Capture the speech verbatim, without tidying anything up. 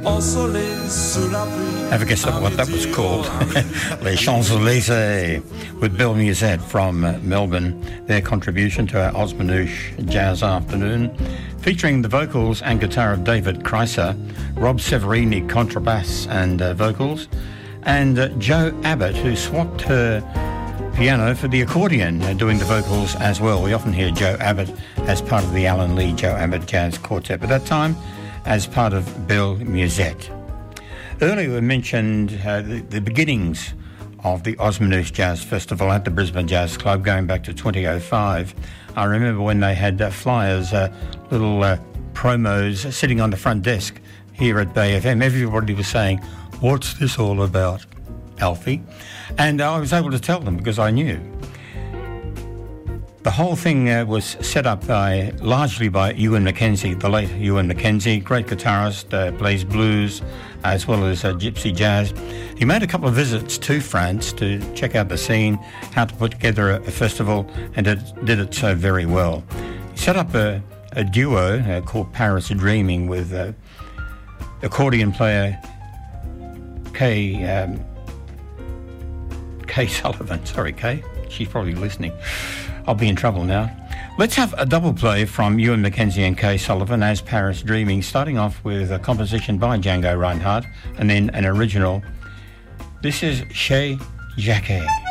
Have a guess at what that was called? Les Champs-Élysées, with Bill Musette from uh, Melbourne. Their contribution to our Osmanouche Jazz Afternoon, featuring the vocals and guitar of David Kreiser, Rob Severini contrabass and uh, vocals, and uh, Jo Abbott, who swapped her piano for the accordion, uh, doing the vocals as well. We often hear Jo Abbott as part of the Alan Lee Jo Abbott Jazz Quartet, but that time as part of Bill Musette. Earlier we mentioned uh, the, the beginnings of the Osmanouche Jazz Festival at the Brisbane Jazz Club going back to twenty oh five. I remember when they had uh, flyers, uh, little uh, promos sitting on the front desk here at Bay F M. Everybody was saying, "What's this all about, Alfie?" And I was able to tell them because I knew. The whole thing uh, was set up by, largely by Ewan McKenzie, the late Ewan McKenzie, great guitarist, uh, plays blues as well as uh, gypsy jazz. He made a couple of visits to France to check out the scene, how to put together a, a festival, and it, did it so very well. He set up a, a duo uh, called Paris Dreaming with uh, accordion player Kay, um, Kay Sullivan. Sorry, Kay. She's probably listening. I'll be in trouble now. Let's have a double play from Ewan McKenzie and Kay Sullivan as Paris Dreaming, starting off with a composition by Django Reinhardt and then an original. This is Chez Jacquet.